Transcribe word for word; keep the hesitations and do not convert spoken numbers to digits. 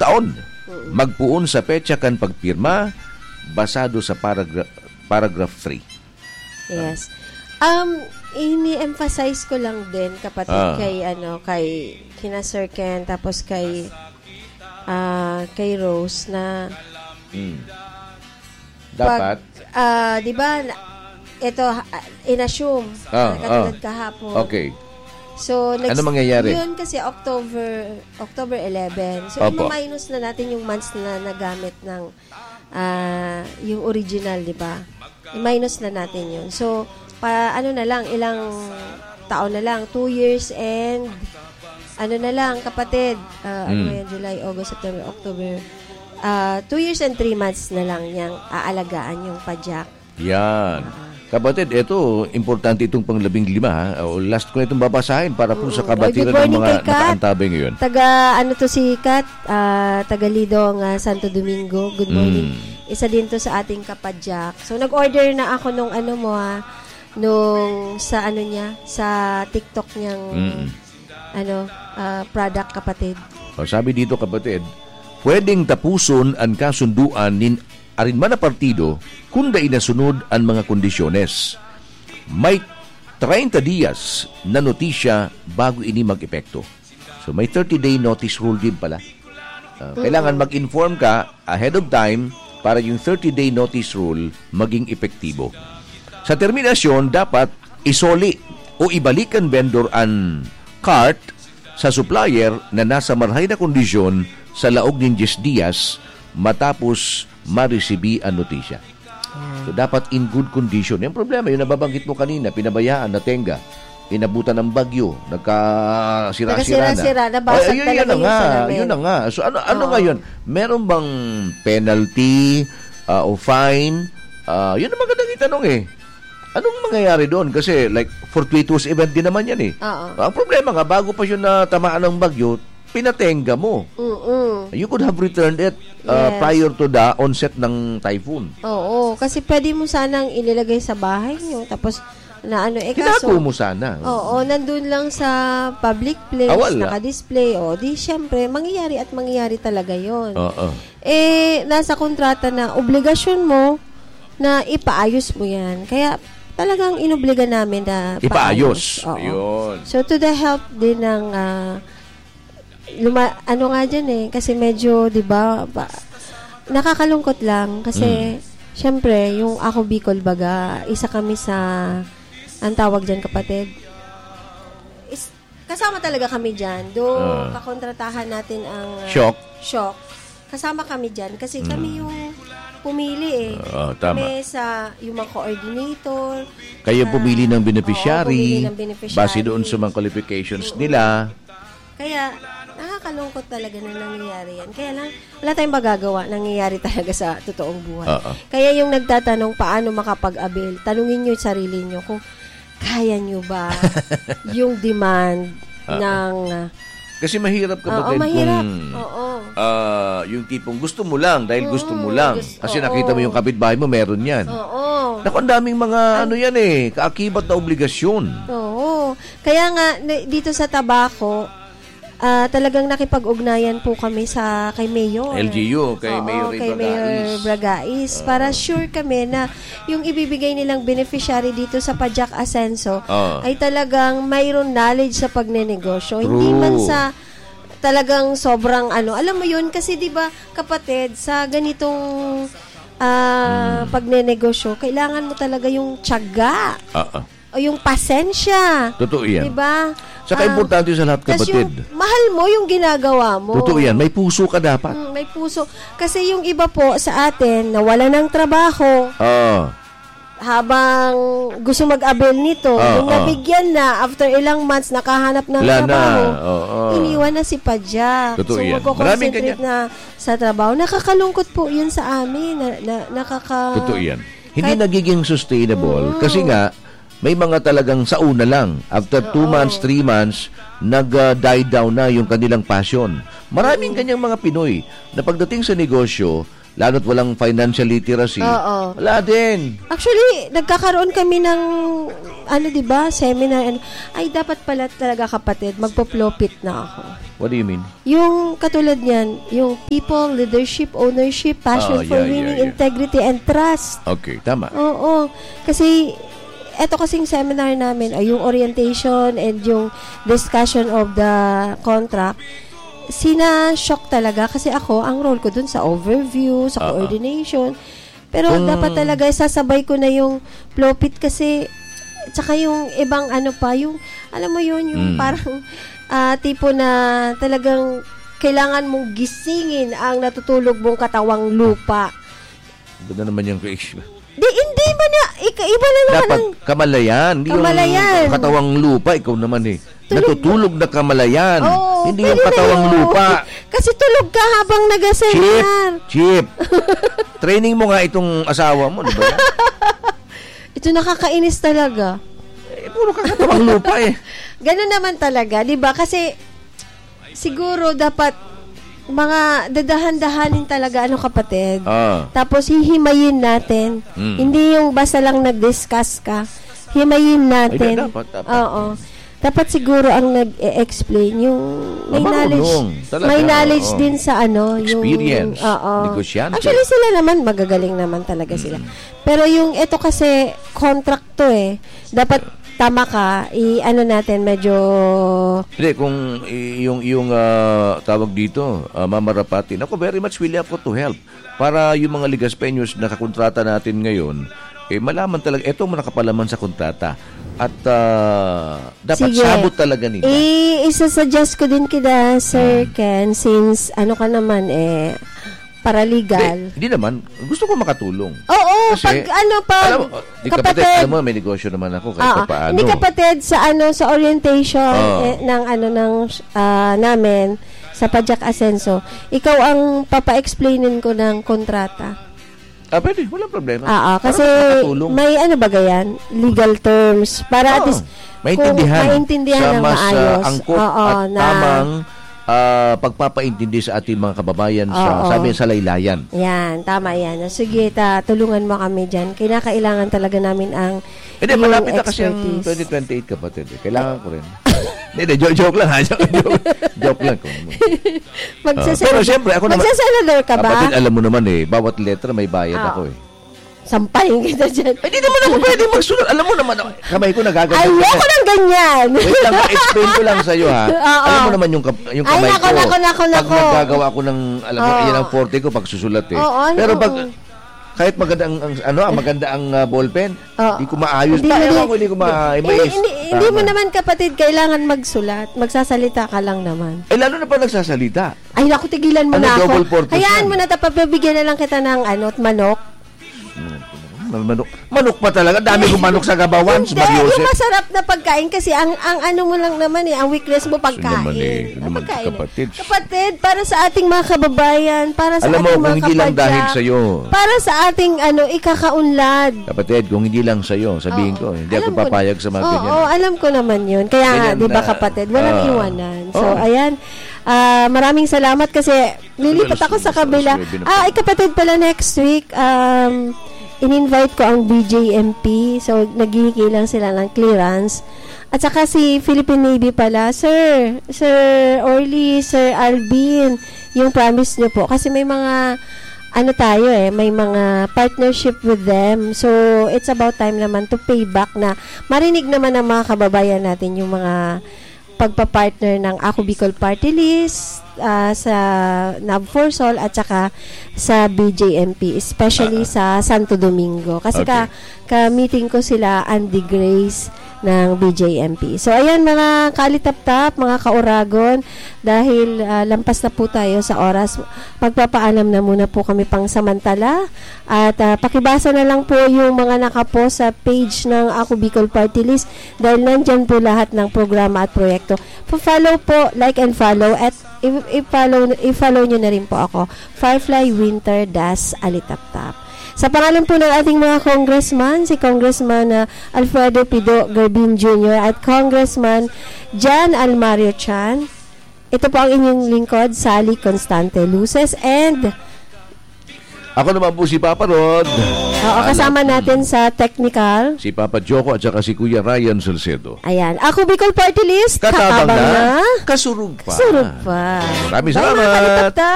taon. Magpuon sa petsa kan pagpirma basado sa paragraph paragraph three. Yes. Um ini-emphasize ko lang din kapatid Ah. kay ano kay kina Sir Ken tapos kay ah kay Rose na Hmm. Dapat pag, ah, 'di ba ito ha- inassume Ah, katulad ah. kahapon. okay. So, next, Ano mangyayari? Yun kasi October October eleven. So, Opo. i-minus na natin yung months na nagamit ng ah, yung original, di ba? I-minus na natin yun. So, pa, ano na lang, ilang taon na lang, two years and ano na lang, kapatid, ah, ano Mm. yan, July, August, September, October, ah, two years and three months na lang niyang aalagaan yung pajak. Yan. Kapatid, ito, importante itong panglabing lima. Ha? O, last ko na itong babasahin para po sa Mm. kabatiran Good morning ng mga kay Kat. nakaantabay ngayon. Taga, ano to si Kat, ah, taga Lidong, ah, Santo Domingo. Good morning. Mm. Isa din to sa ating kapadyak. So, nag-order na ako nung ano mo, ha, nung sa ano niya, sa TikTok niyang, Mm. ano, ah, product, kapatid. O, sabi dito, kapatid, pwedeng tapuson ang kasunduan nin arinman na partido kung dai nasunod ang mga kondisyones. May thirty días na notisya bago ini mag-epekto. So may thirty-day notice rule din pala. Uh, kailangan mag-inform ka ahead of time para yung thirty-day notice rule maging epektibo. Sa terminasyon, dapat isoli o ibalik ang vendor ang cart sa supplier na nasa marhay na kondisyon sa laog ng ten días matapos ma-receive ang notisya. So, dapat in good condition. Yung problema, yung nababanggit mo kanina, pinabayaan, natenga, inabutan ng bagyo, nagkasira-sira na. Nagkasira-sira, nabasag Ay, yun, talaga yun na yung nga, salamin. yun na nga. So, ano, ano Oo. ngayon? Meron bang penalty uh, o fine? Uh, yun ang magandang itanong eh. Anong mangyayari doon? Kasi like, fortuitous event din naman yan eh. Oo. Ang problema nga, bago pa yun na tamaan ng bagyo, pinatenga mo. Mm-mm. You could have returned it uh, Yes. prior to the onset ng typhoon. Oo, kasi pwede mo sanang inilagay sa bahay niyo, tapos na ano, eh Tinago kaso, mo sana. oo, nandun lang sa public place, Ah, wala. naka-display, o di syempre, mangyayari at mangyayari talaga yon. Oo. Eh, nasa kontrata na, obligasyon mo na ipaayos mo yan. Kaya, talagang inobliga namin na Ipaayos. paayos. Oo. Ayun. So, to the help din ng, ah, luma, ano nga dyan eh, kasi medyo, di ba, ba, nakakalungkot lang, kasi, syempre, yung ako Bicol baga, isa kami sa, ang tawag dyan, kapatid, is, kasama talaga kami dyan. Do, Ah. kakontratahan natin ang, ah, Shock. shock. Kasama kami dyan, kasi kami yung pumili eh. Oo, tama. Kami sa, yung mga coordinator, Kayo sa- pumili ng oo, beneficiary, pumili ng beneficiary. base doon sa mga qualifications nila. Kaya, nakakalungkot talaga na nangyayari yan. Kaya lang, wala tayong magagawa. Nangyayari talaga sa totoong buhay. Oo. Kaya yung nagtatanong paano makapag-avail, tanungin nyo yung sarili nyo kung kaya nyo ba yung demand ng... Kasi mahirap Oo, kapatid mahirap. kung Oo. ah, yung tipong gusto mo lang dahil gusto mo Mm, lang. gusto- Kasi oo. nakita mo yung kapitbahay mo, meron yan. Oo. Naku, ang daming mga ano yan eh, kaakibat na obligasyon. Oo. Kaya nga, na- dito sa tabako, ah, talagang nakipag-ugnayan po kami sa kay Mayor. L G U, kay Oo, Mayor Ray kay Mayor Bragais. Bragais. Para sure kami na yung ibibigay nilang beneficiary dito sa Pajak Asenso Oo. ay talagang mayroon knowledge sa pagnenegosyo. True. Hindi man sa talagang sobrang ano. Alam mo yun, kasi di ba kapatid, sa ganitong ah, pagnenegosyo, kailangan mo talaga yung tiyaga Oo. o yung pasensya. Totoo yan. Di ba? Saka Ah, importante sa lahat, tas kapatid. yung mahal mo yung ginagawa mo. Totoo yan. May puso ka dapat. Mm, may puso. Kasi yung iba po sa atin, nawala ng trabaho, Oo. habang gusto mag-avail nito, Ah, nung ah. nabigyan na, after ilang months, nakahanap ng Wala na. trabaho, Oo. iniwan na si Padja. Totoo so, yan. Maraming magko-concentrate na sa trabaho. Nakakalungkot po yun sa amin. Na, na, nakaka... Totoo yan. Hindi Kahit- nagiging sustainable kasi nga may mga talagang sa una lang. After two Oo. months, three months, nag-die down na yung kanilang passion. Maraming ganyang mga Pinoy na pagdating sa negosyo, lalo't walang financial literacy, Oo. wala din. Actually, nagkakaroon kami ng ano, 'di ba, seminar. Ano, ay dapat pala talaga kapatid, magpo-profit na ako. What do you mean? Yung katulad niyan, yung people, leadership, ownership, passion Oh, for yeah, winning, yeah, yeah. integrity, and trust. Okay, tama. Oo. Kasi, eto kasing seminar namin, ay yung orientation and yung discussion of the contract, sina-shock talaga. Kasi ako, ang role ko dun sa overview, sa Uh-uh. coordination. Pero Kung- dapat talaga, sasabay ko na yung flowpit kasi, tsaka yung ibang ano pa, yung, alam mo yun, yung Mm. parang, ah, tipo na talagang kailangan mong gisingin ang natutulog mong katawang lupa. Ganda naman yung creation. Di, hindi ba na, ika, iba na naman Dapat ang, kamalayan. Hindi Kamalayan. yung katawang lupa. Ikaw naman eh. Natutulog na kamalayan. Oo, hindi yung pwede na katawang yun. lupa. Kasi tulog ka habang Chip. nag-seminar. Chip. Training mo nga itong asawa mo, di ba? Ito nakakainis talaga. Eh, puro ka katawang lupa eh. Ganun naman talaga, di ba? Kasi, siguro dapat, mga dadahan-dahanin talaga, ano kapatid? Ah. Tapos, hihimayin natin. Mm. Hindi yung basta lang nag-discuss ka. Himayin natin. Ay, dapat, dapat. Oo. Dapat siguro ang nag-explain yung may Ah, knowledge. marunong. Talaga, May knowledge oo. din sa ano, yung Experience. oo. Negosyante. Actually sila naman magagaling naman talaga sila. Pero yung ito kasi contract to eh. Dapat tama ka, i-ano natin medyo Hindi, kung i- yung, yung ah, tawag dito, uh, mamarapatin, ako very much willing ako to help. Para yung mga Ligaspeños na kakontrata natin ngayon, eh malaman talaga, eto mo nakapalaman sa kontrata. At ah, dapat Sige. sabot talaga nila. I isa-suggest ko din kita, Sir Ken, since ano ka naman eh, paralegal. Hindi, hindi naman. Gusto ko makatulong. Oo, Kasi, pag ano, pag Alam mo, di kapatid, alam mo, may negosyo naman ako kahit Ah, pa paano. hindi kapatid sa ano sa orientation Oo. eh, ng ano ng ah, namin sa Pajak Asenso. Ikaw ang papa-explainin ko ng kontrata. Ah, pwede. Walang problema. Ah, ah, kasi Para makatulong. may ano ba gayan? Legal terms para at Oo. least Maintindihan. kung maintindihan sa ng mas maayos. ah, angkop Oo, at na- tamang ah, pagpapaintindi sa ating mga kababayan sa Oo. sabi sa laylayan. Yan, tama yan. Sige, ta, tulungan mo kami dyan. Kinakailangan talaga namin ang Hindi, iyong malapit na kasi ang expertise. twenty twenty-eight kapatid. Eh. Kailangan ko rin. Hindi, joke, joke lang ha. Joke, joke, joke lang. Magsasenador, pero siyempre, ako naman- magsasenador ka ba? Kapatid, alam mo naman eh, bawat letra may bayad Oo. ako eh. Sampahin kita dyan. Hindi naman ako pwede magsulat. Alam mo naman, kamay ko nagaganyan. Ayoko ng ganyan. Wait lang, explain ko lang sa iyo ha. Oo. Alam mo naman yung, kap- yung Ay, kamay nako, ko. nako, nako, Pag nako. naggagawa ko ng, alam mo, Oo. yan ang forte ko pag susulat eh. Oo, ano, Pero pag, oo. kahit maganda ang, ang ano, ang maganda ang uh, ballpen, Oo. hindi ko maayos. Hindi, Hindi, hindi. ako, hindi ko ma- Hindi, mais. hindi, hindi mo Tama. naman kapatid kailangan magsulat. Magsasalita ka lang naman. Eh, lalo na pa nagsasalita. Ay, naku, tigilan mo Ano, na double ako. purpose Hayaan yan? mo na, tapapabigyan na lang kita ng ano, manok. Manok. Manok pa talaga. Dami kong manok sa gabawan. Hindi, Si Mario yung Jose. masarap na pagkain kasi ang ang ano mo lang naman eh, ang weakness mo pagkain. naman eh, Ang naman pagkain eh. kapatid. Kapatid, para sa ating mga kababayan, para sa Alam mo, ating kung mga hindi lang kapadyak, dahil sa'yo. para sa ating ano, ikakaunlad. Kapatid, kung hindi lang sa'yo, sabihin Oo. ko, hindi Alam ako ko na- papayag sa mga Oo, ganyan. oo, alam ko naman yun. Kaya nga, Ganyan di ba na- kapatid, walang Ah. iwanan. So, Oo. ayan. Ah, maraming salamat kasi lilipat ako sa kabila. Ah, ay kapatid pala next week, um, in-invite ko ang B J M P. So, naghihingi lang sila ng clearance. At saka si Philippine Navy pala, Sir, Sir Orly, Sir Alvin, yung promise nyo po. Kasi may mga, ano tayo eh, may mga partnership with them. So, it's about time naman to pay back na marinig naman ng mga kababayan natin yung mga pagpa-partner ng Ako Bicol Party List uh, sa Navforsol at saka sa B J M P, especially sa Santo Domingo. Kasi Okay. ka, ka-meeting ko sila Andy Grace ng B J M P. So, ayan mga kalitap-tap, mga kauragon, dahil uh, lampas na po tayo sa oras, magpapaalam na muna po kami pang samantala at uh, pakibasa na lang po yung mga nakapost sa page ng Ako Bicol Party List dahil nandyan po lahat ng programa at proyekto. Pa-follow po, like and follow at i- i-follow, i-follow nyo na rin po ako. Firefly Winter Das Alitap-tap. Sa pangalan po ng ating mga congressman, si Congressman uh, Alfredo Pido Garbin Junior at Congressman Jan Almario Chan, ito po ang inyong lingkod, Sally Constante Luces, and Ako naman po si Papa Rod. Oo, kasama natin sa technical. Si Papa Joko at saka si Kuya Ryan Salcedo. Ayan. Ako, Bicol Party List. Katabang Katabang na, na. kasurug pa. Kasurug pa. Maraming Bye, mga salamat. kalipagta.